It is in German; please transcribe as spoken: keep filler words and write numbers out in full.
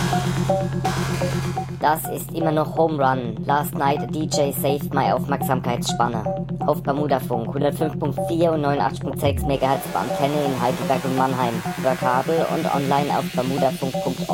Das ist immer noch Home Run. Last night a D J saved my Aufmerksamkeitsspanne. Auf Bermudafunk hundertfünf Komma vier und neunundachtzig Komma sechs Megahertz bei Antenne in Heidelberg und Mannheim. Über Kabel und online auf bermudafunk Punkt org.